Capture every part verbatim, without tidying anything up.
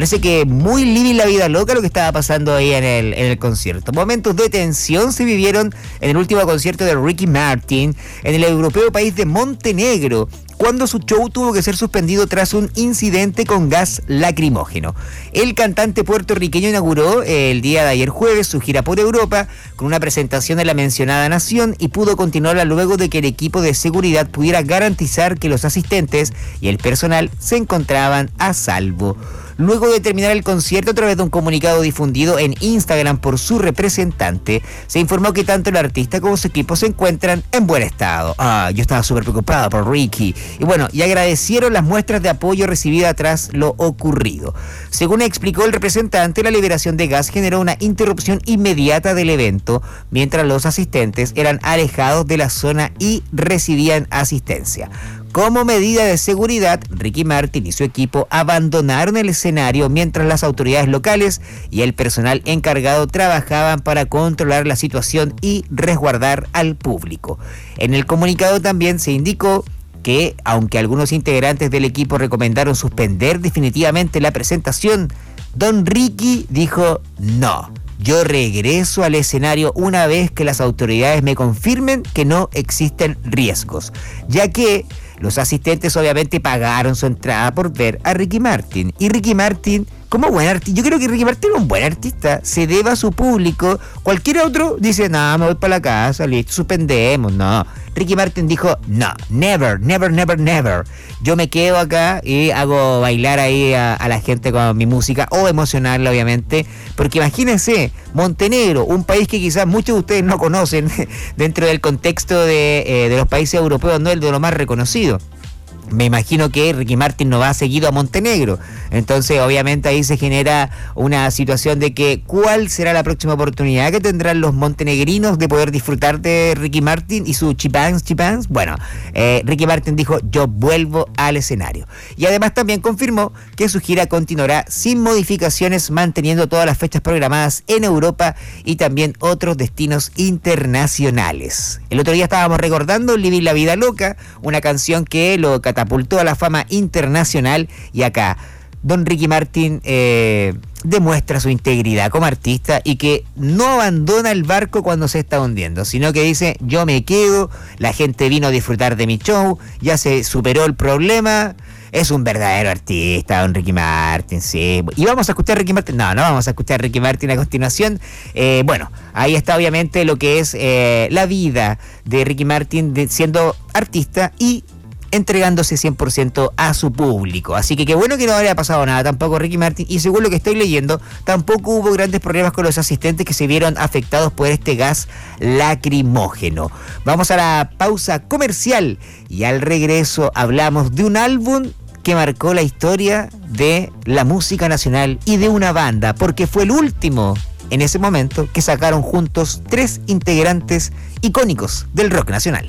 Parece que muy living la vida loca lo que estaba pasando ahí en el, en el concierto. Momentos de tensión se vivieron en el último concierto de Ricky Martin en el europeo país de Montenegro, cuando su show tuvo que ser suspendido tras un incidente con gas lacrimógeno. El cantante puertorriqueño inauguró el día de ayer jueves su gira por Europa con una presentación en la mencionada nación y pudo continuarla luego de que el equipo de seguridad pudiera garantizar que los asistentes y el personal se encontraban a salvo. Luego de terminar el concierto, a través de un comunicado difundido en Instagram por su representante, se informó que tanto el artista como su equipo se encuentran en buen estado. Ah, yo estaba súper preocupado por Ricky. Y bueno, y agradecieron las muestras de apoyo recibidas tras lo ocurrido. Según explicó el representante, la liberación de gas generó una interrupción inmediata del evento, mientras los asistentes eran alejados de la zona y recibían asistencia. Como medida de seguridad, Ricky Martin y su equipo abandonaron el escenario mientras las autoridades locales y el personal encargado trabajaban para controlar la situación y resguardar al público. En el comunicado también se indicó que, aunque algunos integrantes del equipo recomendaron suspender definitivamente la presentación, Don Ricky dijo no. Yo regreso al escenario una vez que las autoridades me confirmen que no existen riesgos, ya que los asistentes obviamente pagaron su entrada por ver a Ricky Martin. Y Ricky Martin, como buen artista, yo creo que Ricky Martin es un buen artista, se debe a su público. Cualquier otro dice, no, me voy para la casa, listo, suspendemos, no. Ricky Martin dijo, no, never, never, never, never. Yo me quedo acá y hago bailar ahí a, a la gente con mi música, o emocionarla obviamente, porque imagínense, Montenegro, un país que quizás muchos de ustedes no conocen dentro del contexto de, eh, de los países europeos, no el de lo más reconocido. Me imagino que Ricky Martin no va seguido a Montenegro. Entonces, obviamente, ahí se genera una situación de que ¿cuál será la próxima oportunidad que tendrán los montenegrinos de poder disfrutar de Ricky Martin y su chipans, chipans? Bueno, eh, Ricky Martin dijo, yo vuelvo al escenario. Y además también confirmó que su gira continuará sin modificaciones, manteniendo todas las fechas programadas en Europa y también otros destinos internacionales. El otro día estábamos recordando Living la Vida Loca, una canción que lo catapultó a la fama internacional, y acá Don Ricky Martin eh, demuestra su integridad como artista y que no abandona el barco cuando se está hundiendo, sino que dice, yo me quedo, la gente vino a disfrutar de mi show, ya se superó el problema. Es un verdadero artista, Don Ricky Martin, sí. ¿Y vamos a escuchar a Ricky Martin? No, no vamos a escuchar a Ricky Martin a continuación. Eh, bueno, ahí está obviamente lo que es eh, la vida de Ricky Martin de, siendo artista y entregándose cien por ciento a su público. Así que qué bueno que no haya pasado nada tampoco Ricky Martin, y según lo que estoy leyendo, tampoco hubo grandes problemas con los asistentes que se vieron afectados por este gas lacrimógeno. Vamos a la pausa comercial y al regreso hablamos de un álbum que marcó la historia de la música nacional y de una banda, porque fue el último en ese momento que sacaron juntos tres integrantes icónicos del rock nacional.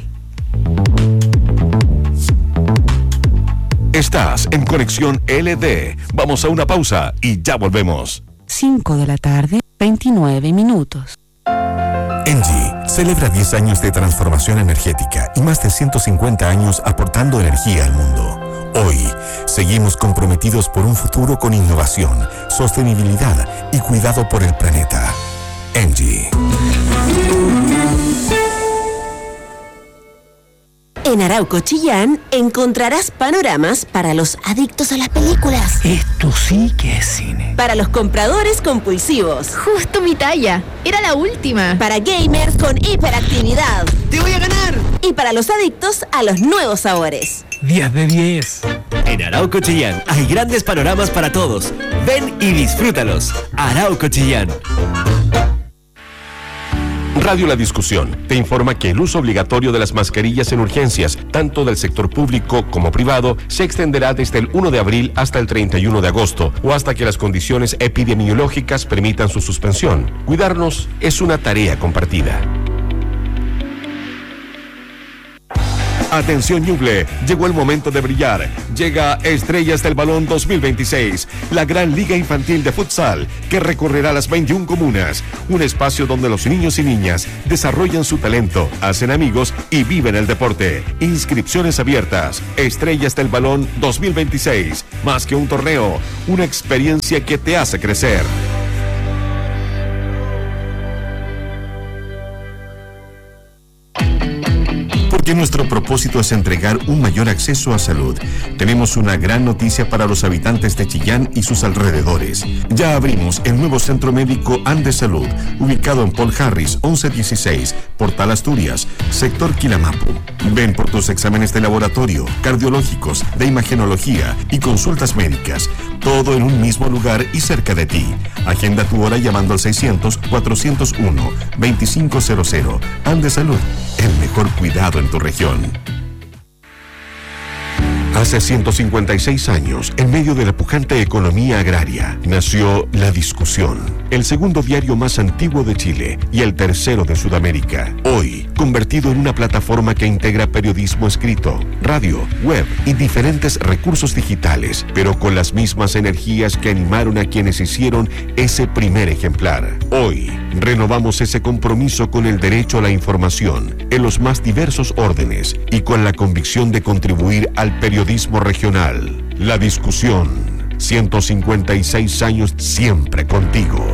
Estás en Conexión L D. Vamos a una pausa y ya volvemos. cinco de la tarde, veintinueve minutos. Engie celebra diez años de transformación energética y más de ciento cincuenta años aportando energía al mundo. Hoy, seguimos comprometidos por un futuro con innovación, sostenibilidad y cuidado por el planeta. Engie. En Arauco Chillán encontrarás panoramas para los adictos a las películas. Esto sí que es cine. Para los compradores compulsivos. Justo mi talla. Era la última. Para gamers con hiperactividad. ¡Te voy a ganar! Y para los adictos a los nuevos sabores. diez de diez. En Arauco Chillán hay grandes panoramas para todos. Ven y disfrútalos. Arauco Chillán. Radio La Discusión te informa que el uso obligatorio de las mascarillas en urgencias, tanto del sector público como privado, se extenderá desde el primero de abril hasta el treinta y uno de agosto o hasta que las condiciones epidemiológicas permitan su suspensión. Cuidarnos es una tarea compartida. Atención Ñuble, llegó el momento de brillar. Llega Estrellas del Balón dos mil veintiséis, la gran liga infantil de futsal que recorrerá las veintiuna comunas. Un espacio donde los niños y niñas desarrollan su talento, hacen amigos y viven el deporte. Inscripciones abiertas. Estrellas del Balón dos mil veintiséis. Más que un torneo, una experiencia que te hace crecer. Porque nuestro propósito es entregar un mayor acceso a salud, tenemos una gran noticia para los habitantes de Chillán y sus alrededores. Ya abrimos el nuevo Centro Médico Andes Salud, ubicado en Paul Harris once dieciséis, Portal Asturias, sector Quilamapu. Ven por tus exámenes de laboratorio, cardiológicos, de imagenología y consultas médicas, todo en un mismo lugar y cerca de ti. Agenda tu hora llamando al seiscientos, cuatrocientos uno, veinticinco cero cero. Andes Salud, el mejor cuidado en tu región. Hace ciento cincuenta y seis años, en medio de la pujante economía agraria, nació La Discusión, el segundo diario más antiguo de Chile y el tercero de Sudamérica. Hoy, convertido en una plataforma que integra periodismo escrito, radio, web y diferentes recursos digitales, pero con las mismas energías que animaron a quienes hicieron ese primer ejemplar. Hoy, renovamos ese compromiso con el derecho a la información en los más diversos órdenes y con la convicción de contribuir al periodismo regional. La Discusión, ciento cincuenta y seis años siempre contigo.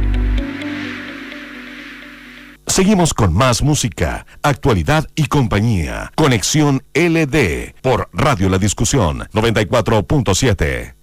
Seguimos con más música, actualidad y compañía. Conexión L D por Radio La Discusión noventa y cuatro punto siete.